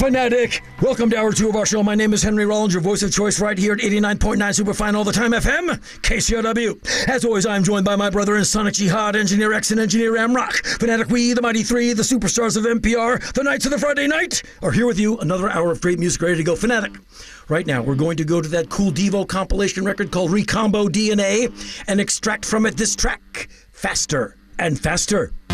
Fanatic! Welcome to hour 2 of our show. My name is Henry Rollins, your voice of choice right here at 89.9 Superfine All the Time FM, KCRW. As always, I'm joined by my brother in Sonic Jihad, Engineer X and Engineer Amrock. Fanatic, we, the Mighty Three, the superstars of NPR, the Knights of the Friday Night, are here with you. Another hour of great music ready to go. Fanatic, right now we're going to go to that cool Devo compilation record called Recombo DNA and extract from it this track, Faster and Faster.